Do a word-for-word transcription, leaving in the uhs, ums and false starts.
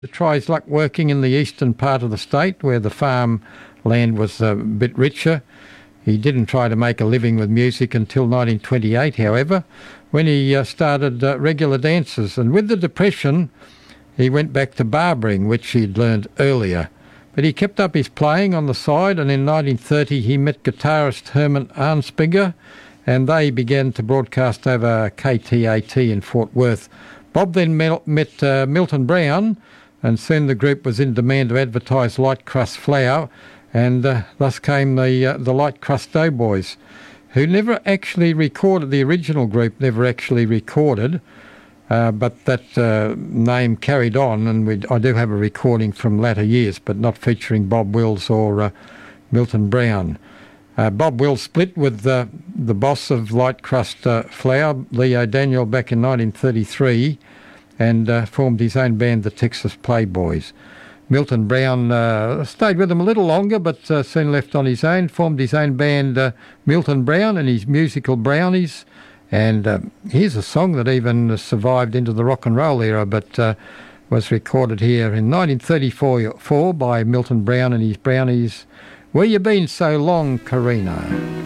To try his luck working in the eastern part of the state where the farm land was a bit richer. He didn't try to make a living with music until nineteen twenty-eight, however, when he uh, started uh, regular dances. And with the Depression, he went back to barbering, which he'd learned earlier. But he kept up his playing on the side, and in nineteen thirty he met guitarist Herman Arnspinger, and they began to broadcast over K T A T in Fort Worth. Bob then met uh, Milton Brown, and soon the group was in demand to advertise light crust flour, and uh, thus came the uh, the Light Crust Doughboys, who never actually recorded. The original group never actually recorded, uh, but that uh, name carried on, and we, I do have a recording from latter years, but not featuring Bob Wills or uh, Milton Brown. Uh, Bob Wills split with uh, the boss of Light Crust uh, Flour, Leo Daniel, back in nineteen thirty-three, and uh, formed his own band, the Texas Playboys. Milton Brown uh, stayed with them a little longer, but uh, soon left on his own, formed his own band, uh, Milton Brown and his Musical Brownies. And uh, here's a song that even survived into the rock and roll era, but uh, was recorded here in nineteen thirty-four by Milton Brown and his Brownies. Where You Been So Long, Karina?